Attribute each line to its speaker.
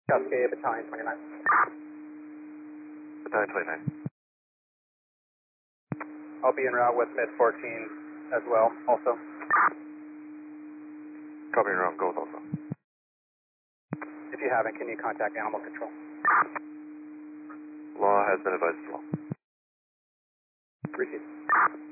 Speaker 1: Cascade, Battalion 29.
Speaker 2: Battalion 29.
Speaker 1: I'll be en route with Mid 14 as well, also.
Speaker 2: Copy and route, gold also.
Speaker 1: If you haven't, can you contact Animal Control?
Speaker 2: Law has been advised as well.
Speaker 1: Receive.